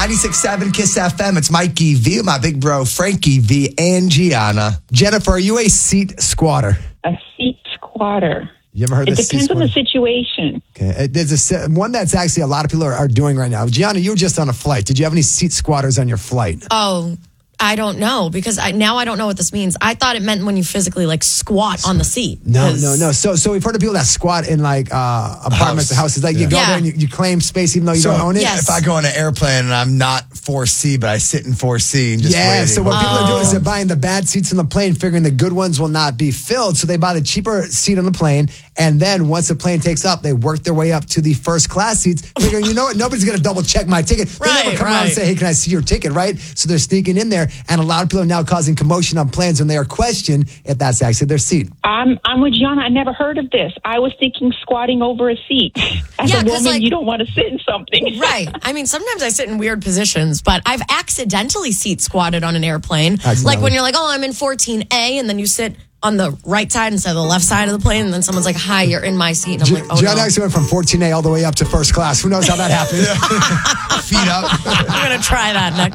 96.7 Kiss FM. It's Mikey V, my big bro, Frankie V, and Gianna. Jennifer, are you a seat squatter? A seat squatter. You ever heard of It this? depends on the situation. Okay. There's one that's actually a lot of people are doing right now. Gianna, you were just on a flight. Did you have any seat squatters on your flight? Oh, I don't know because now I don't know what this means. I thought it meant when you physically like squat on the seat. No. So we've heard of people that squat in like apartments or houses. Like you go there and you claim space even though you don't own it. Yes. If I go on an airplane and I'm not 4C, but I sit in 4C and just waiting. So what people are doing is they're buying the bad seats on the plane, figuring the good ones will not be filled. So they buy the cheaper seat on the plane, and then once the plane takes up, they work their way up to the first class seats, figuring, you know what, nobody's going to double check my ticket. They never come around and say, hey, can I see your ticket, right? So they're sneaking in there, and a lot of people are now causing commotion on planes when they are questioned if that's actually their seat. I'm with Gianna. I never heard of this. I was thinking squatting over a seat. As a woman, you don't want to sit in something. Right. I mean, sometimes I sit in weird positions, but I've accidentally seat squatted on an airplane. Like when you're like, oh, I'm in 14A, and then you sit on the right side instead of the left side of the plane, and then someone's like, hi, you're in my seat. And I'm like, oh, Gianna actually went from 14A all the way up to first class. Who knows how that happened? Feet up. I'm going to try that next